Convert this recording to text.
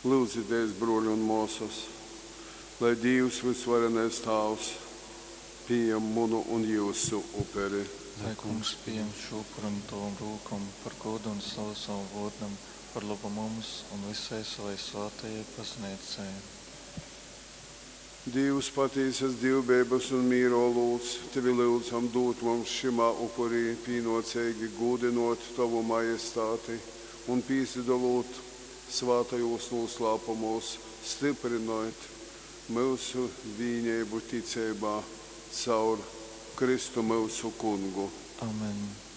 Lūdzieties, broļi un mūsas, lai Dievs visvarenais Tēvs pieņem manu un jūsu upuri. Lai kungs pieņem šo upuru un tavam rūkam par godu un slavu savu godam, par labu mums un visai savai svātajai pasniedzēji. Dievs patiesas dievbības un mīro lūdz, tevi lūdzam dot mums šimā upurī pīnocīgi godinot tavu majestāti un pīsidalot svātajos noslēpumos, stiprinot mūsu vienību ticībā caur Kristu mūsu kungu. Amen.